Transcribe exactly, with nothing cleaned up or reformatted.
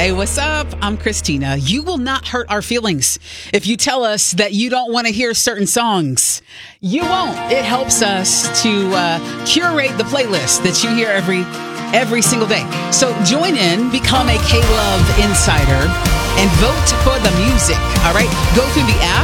Hey, what's up? I'm Christina. You will not hurt our feelings if you tell us that you don't want to hear certain songs. You won't. It helps us to uh, curate the playlist that you hear every every single day. So join in, become a K-Love insider, and vote for the music. All right? Go through the app